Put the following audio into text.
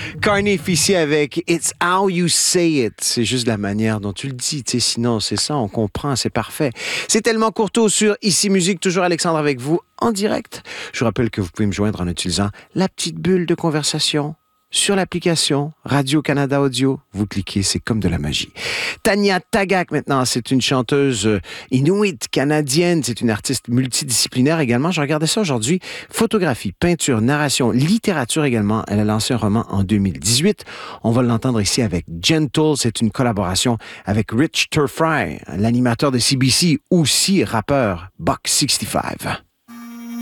Carnif ici avec It's How You Say It. C'est juste la manière dont tu le dis. Sinon, c'est ça, on comprend, c'est parfait. C'est tellement courtois sur Ici Musique. Toujours Alexandre avec vous en direct. Je vous rappelle que vous pouvez me joindre en utilisant la petite bulle de conversation sur l'application Radio-Canada Audio. Vous cliquez, c'est comme de la magie. Tanya Tagaq, maintenant, c'est une chanteuse inuit canadienne. C'est une artiste multidisciplinaire également. Je regardais ça aujourd'hui. Photographie, peinture, narration, littérature également. Elle a lancé un roman en 2018. On va l'entendre ici avec Gentle. C'est une collaboration avec Rich Turfry, l'animateur de CBC, aussi rappeur Buck 65.